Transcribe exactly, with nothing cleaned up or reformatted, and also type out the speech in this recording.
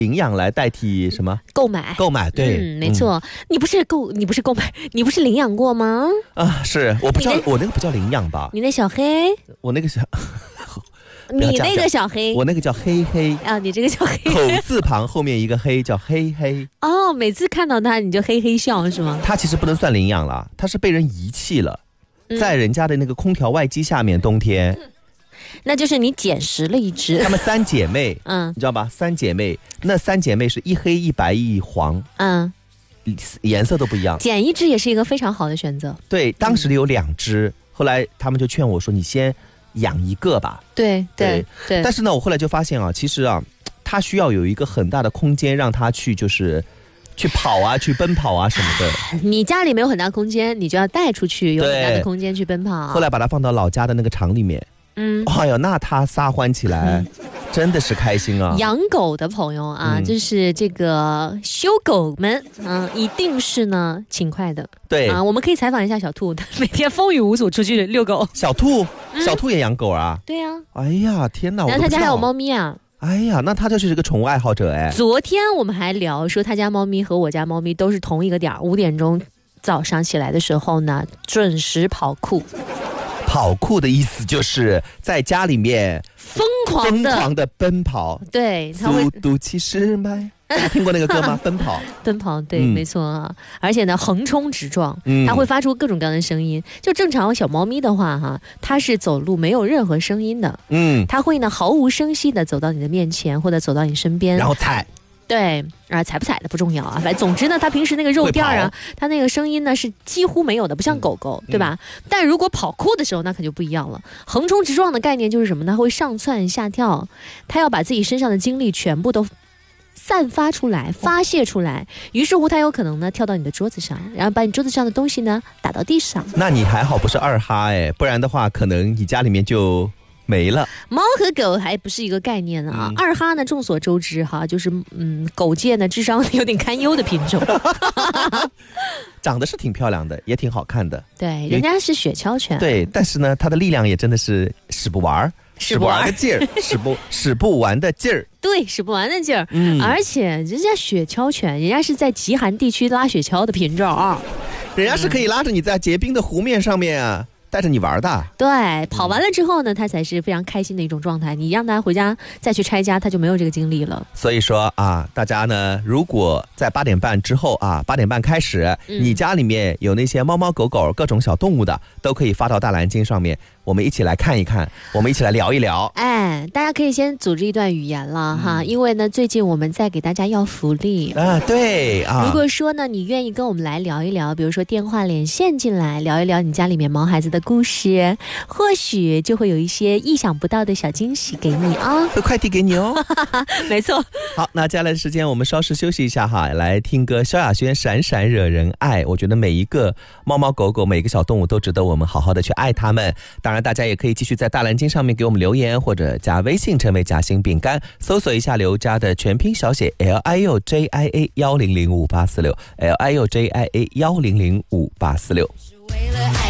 领养来代替什么购买？ 购买，对， 嗯，没错。嗯、你不是购，你不是购买，你不是领养过吗？ 啊，是我不叫我那个不叫领养吧？ 你那小黑， 我那个小。 你那个小黑， 我那个叫黑黑啊，你这个叫黑黑， 口字旁后面一个黑叫黑黑。 哦，每次看到他你就嘿嘿笑是吗？ 他其实不能算领养了，他是被人遗弃了，嗯、在人家的那个空调外机下面，冬天。嗯、 那就是你捡拾了一只。 她们三姐妹，嗯，你知道吧？三姐妹，那三姐妹是一黑一白一黄，嗯，颜色都不一样。 捡一只也是一个非常好的选择。 对，当时有两只，嗯、后来他们就劝我说：“你先。”养一个吧， 对对 对, 对。 但是呢，我后来就发现啊，其实啊，它需要有一个很大的空间，让它去就是去跑啊，去奔跑啊什么的。 你家里没有很大空间，你就要带出去，有很大的空间去奔跑。 后来把它放到老家的那个厂里面，嗯，哎呦，那它撒欢起来。嗯真的是开心啊！ 养狗的朋友啊，嗯、就是这个修狗们，嗯、呃，一定是呢勤快的。 对啊，我们可以采访一下小兔，每天风雨无阻出去遛狗。 小兔，嗯、小兔也养狗啊？ 对呀、啊。 哎呀，天哪！ 然后他家还有猫咪啊。 哎呀，那他就是一个宠物爱好者哎。 昨天我们还聊说，他家猫咪和我家猫咪都是同一个点，五点钟早上起来的时候呢，准时跑酷。 跑酷的意思就是在家里面疯狂的疯狂的奔跑， 对， 速度七十迈。听过那个歌吗？奔跑， 奔跑，对，嗯、没错啊。而且呢，横冲直撞，嗯、它会发出各种各样的声音。就正常小猫咪的话，哈，它是走路没有任何声音的，嗯，它会呢毫无声息的走到你的面前，或者走到你身边， 然后踩。 对啊，踩不踩的不重要啊，反正总之呢，它平时那个肉垫啊，它那个声音呢是几乎没有的，不像狗狗，嗯、对吧？嗯、但如果跑酷的时候，那可就不一样了。横冲直撞的概念就是什么呢？它会上蹿下跳，它要把自己身上的精力全部都散发出来、发泄出来。于是乎，它有可能呢跳到你的桌子上，然后把你桌子上的东西呢打到地上。 那你还好不是二哈哎，不然的话，可能你家里面就。没了， 猫和狗还不是一个概念啊。嗯、二哈呢，众所周知哈，就是嗯，狗界呢智商有点堪忧的品种， 长得是挺漂亮的，也挺好看的。 对，人家是雪橇犬。 对，但是呢，它的力量也真的是使不完，使不完的劲儿，使不使不完的劲儿。 对，使不完的劲儿。嗯，而且人家雪橇犬，人家是在极寒地区拉雪橇的品种啊， 人家是可以拉着你在结冰的湖面上面啊。带着你玩的， 对，跑完了之后呢，他才是非常开心的一种状态。你让他回家再去拆家，他就没有这个精力了。 所以说啊，大家呢，如果在八点半之后啊，八点半开始，嗯、你家里面有那些猫猫狗狗、各种小动物的，都可以发到大蓝鲸上面，我们一起来看一看，我们一起来聊一聊。 哎，大家可以先组织一段语言了、嗯、哈，因为呢，最近我们在给大家要福利啊，对啊。 如果说呢，你愿意跟我们来聊一聊，比如说电话连线进来，聊一聊你家里面毛孩子的故事，或许就会有一些意想不到的小惊喜给你啊、哦， 会快递给你哦。 没错。 好，那接下来的时间我们稍事休息一下哈，来听歌萧亚轩《闪闪惹人爱》。我觉得每一个猫猫狗狗，每一个小动物都值得我们好好的去爱它们。当然大家也可以继续在大蓝鲸上面给我们留言，或者加微信成为夹心饼干，搜索一下刘家的全拼小写 L I U J I A 一零零五八四六 L I U J I A 一零零五八四六。